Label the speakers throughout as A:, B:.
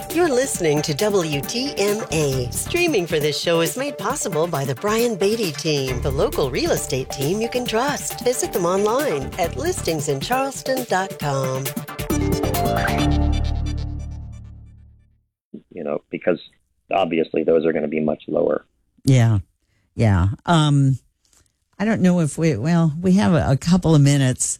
A: You're listening to WTMA. Streaming for this show is made possible by the Brian Beatty team, the local real estate team you can trust. Visit them online at listingsincharleston.com.
B: Because obviously those are going to be much lower.
C: Yeah. I don't know if we have a couple of minutes.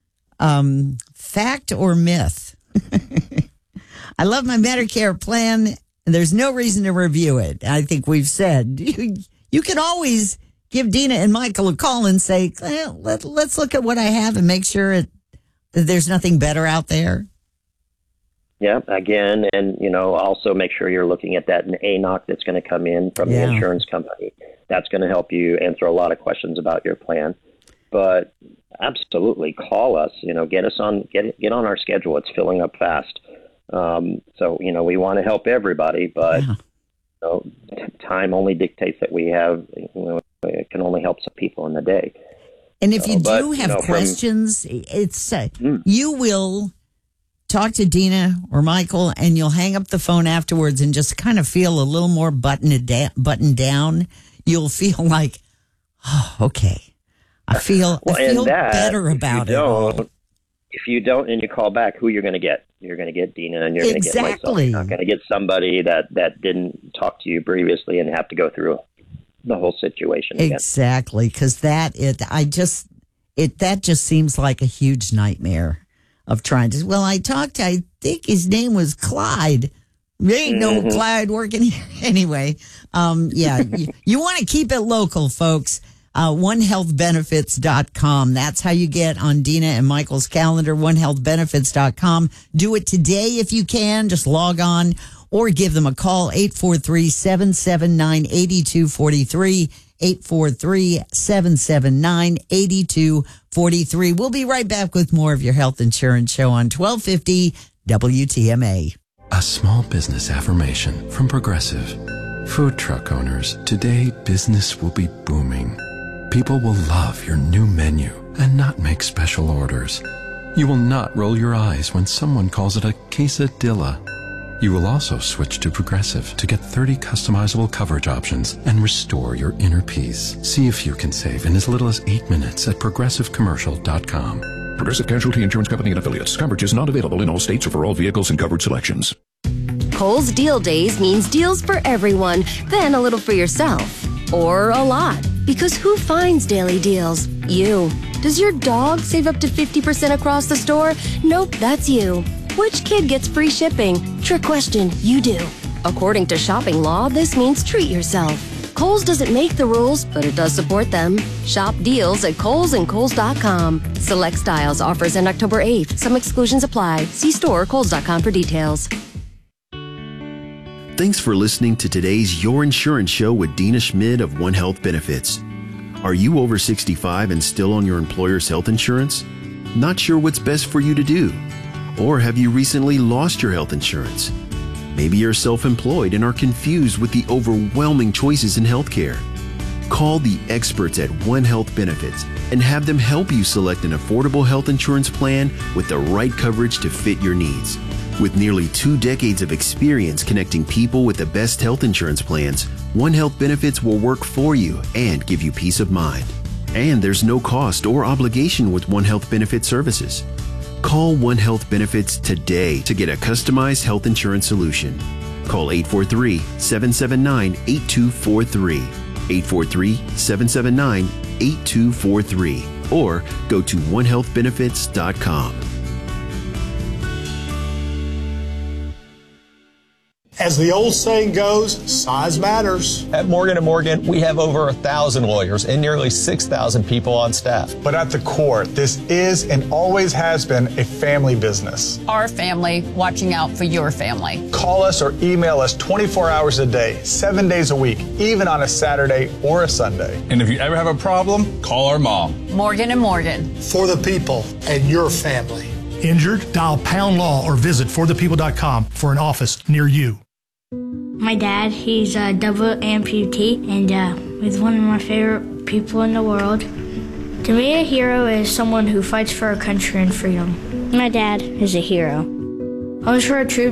C: Fact or myth? I love my Medicare plan. There's no reason to review it. I think we've said you can always give Dina and Michael a call and say, let's look at what I have and make sure there's nothing better out there.
B: Yeah, again, and also make sure you're looking at that ANOC that's going to come in from the insurance company. That's going to help you answer a lot of questions about your plan. But absolutely, call us. Get us on, get on our schedule. It's filling up fast. So we want to help everybody, but time only dictates that we have. It can only help some people in the day.
C: And if you do have questions, it's you will talk to Dina or Michael, and you'll hang up the phone afterwards and just kind of feel a little more buttoned down. You'll feel like, oh, okay, I feel better about it all.
B: If you don't and you call back, who you're going to get? You're going to get Dina and you're going to get myself. You're not going to get somebody that didn't talk to you previously and have to go through the whole situation again.
C: Exactly, because that just seems like a huge nightmare of trying to. Well, I think his name was Clyde. There ain't no Clyde working here anyway. You want to keep it local, folks. OneHealthBenefits.com. That's how you get on Dina and Michael's calendar, OneHealthBenefits.com. Do it today if you can. Just log on or give them a call, 843-779-8243, 843-779-8243. We'll be right back with more of your health insurance show on 1250 WTMA.
D: A small business affirmation from Progressive. Food truck owners, today business will be booming. People will love your new menu and not make special orders. You will not roll your eyes when someone calls it a quesadilla. You will also switch to Progressive to get 30 customizable coverage options and restore your inner peace. See if you can save in as little as 8 minutes at progressivecommercial.com.
E: Progressive Casualty Insurance Company and Affiliates. Coverage is not available in all states or for all vehicles and covered selections.
F: Kohl's Deal Days means deals for everyone, then a little for yourself. Or a lot. Because who finds daily deals? You. Does your dog save up to 50% across the store? Nope, that's you. Which kid gets free shipping? Trick question, you do. According to shopping law, this means treat yourself. Kohl's doesn't make the rules, but it does support them. Shop deals at Kohl's and Kohl's.com. Select styles offers end October 8th. Some exclusions apply. See store or Kohl's.com for details.
G: Thanks for listening to today's Your Insurance Show with Dina Schmid of One Health Benefits. Are you over 65 and still on your employer's health insurance? Not sure what's best for you to do? Or have you recently lost your health insurance? Maybe you're self-employed and are confused with the overwhelming choices in healthcare. Call the experts at One Health Benefits and have them help you select an affordable health insurance plan with the right coverage to fit your needs. With nearly 2 decades of experience connecting people with the best health insurance plans, One Health Benefits will work for you and give you peace of mind. And there's no cost or obligation with One Health Benefit services. Call One Health Benefits today to get a customized health insurance solution. Call 843-779-8243, 843-779-8243, or go to OneHealthBenefits.com.
H: As the old saying goes, size matters.
I: At Morgan & Morgan, we have over 1,000 lawyers and nearly 6,000 people on staff.
H: But at the core, this is and always has been a family business.
J: Our family watching out for your family.
H: Call us or email us 24 hours a day, 7 days a week, even on a Saturday or a Sunday.
K: And if you ever have a problem, call our mom.
J: Morgan & Morgan.
H: For the people and your family.
L: Injured? Dial Pound Law or visit forthepeople.com for an office near you.
M: My dad, he's a double amputee and he's one of my favorite people in the world. To me, a hero is someone who fights for our country and freedom. My dad is a hero. I was for a troop